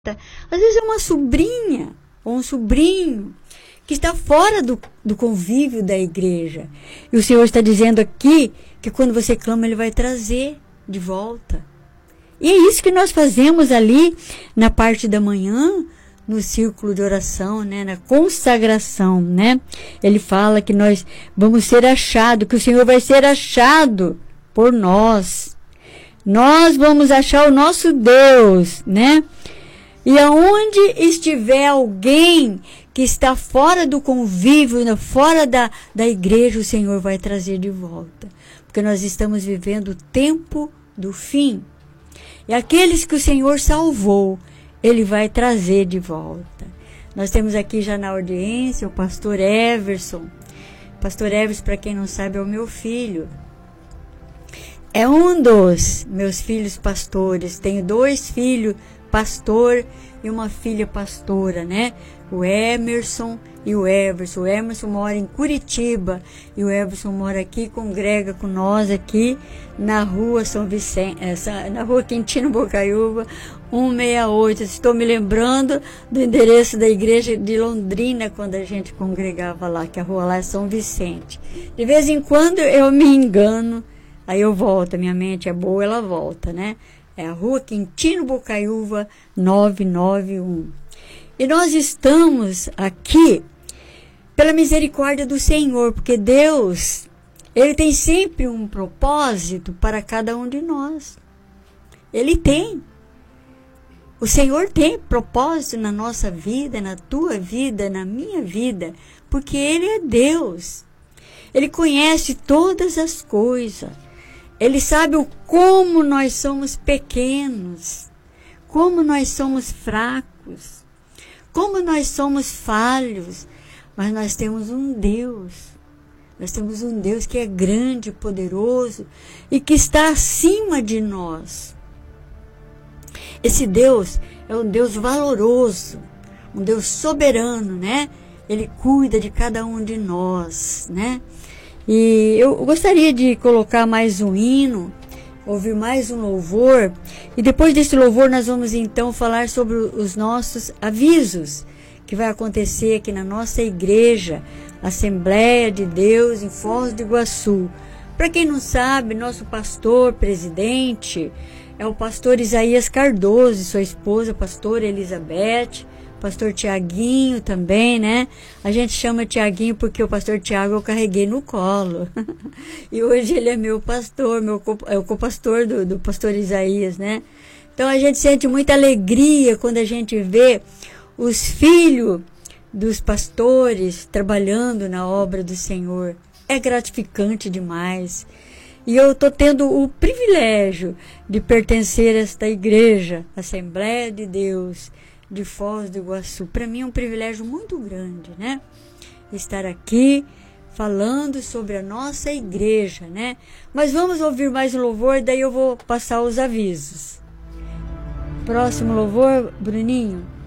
Às vezes é uma sobrinha ou um sobrinho que está fora do convívio da igreja. E o Senhor está dizendo aqui que quando você clama, Ele vai trazer de volta. E é isso que nós fazemos ali na parte da manhã, no círculo de oração, né, na consagração, né? Ele fala que nós vamos ser achados, que o Senhor vai ser achado por nós. Nós vamos achar o nosso Deus, né? E aonde estiver alguém que está fora do convívio, fora da igreja, o Senhor vai trazer de volta. Porque nós estamos vivendo o tempo do fim. E aqueles que o Senhor salvou, Ele vai trazer de volta. Nós temos aqui já na audiência o pastor Everson. Pastor Everson, para quem não sabe, é o meu filho. É um dos meus filhos pastores. Tenho 2 filhos pastor e uma filha pastora, né? O Emerson e o Everson. O Emerson mora em Curitiba e o Everson mora aqui, congrega com nós aqui na rua São Vicente, na rua Quintino Bocaiúva, 168. Estou me lembrando do endereço da igreja de Londrina, quando a gente congregava lá, que a rua lá é São Vicente. De vez em quando eu me engano, aí eu volto, a minha mente é boa, ela volta, né? É a rua Quintino Bocaiúva 991. E nós estamos aqui pela misericórdia do Senhor, porque Deus, Ele tem sempre um propósito para cada um de nós. Ele tem. O Senhor tem propósito na nossa vida, na tua vida, na minha vida, porque Ele é Deus. Ele conhece todas as coisas. Ele sabe como nós somos pequenos, como nós somos fracos, como nós somos falhos, mas nós temos um Deus. Nós temos um Deus que é grande, poderoso e que está acima de nós. Esse Deus é um Deus valoroso, um Deus soberano, né? Ele cuida de cada um de nós, né? E eu gostaria de colocar mais um hino, ouvir mais um louvor, e depois desse louvor nós vamos então falar sobre os nossos avisos que vai acontecer aqui na nossa igreja, Assembleia de Deus em Foz do Iguaçu. Para quem não sabe, nosso pastor, presidente, é o pastor Isaías Cardoso e sua esposa, pastora Elizabeth, pastor Tiaguinho também, né? A gente chama Tiaguinho porque o pastor Tiago eu carreguei no colo. E hoje ele é meu pastor, é o copastor do pastor Isaías, né? Então a gente sente muita alegria quando a gente vê os filhos dos pastores trabalhando na obra do Senhor. É gratificante demais. E eu estou tendo o privilégio de pertencer a esta igreja, Assembleia de Deus, de Foz do Iguaçu. Para mim é um privilégio muito grande, né? Estar aqui falando sobre a nossa igreja, né? Mas vamos ouvir mais um louvor, daí eu vou passar os avisos. Próximo louvor, Bruninho.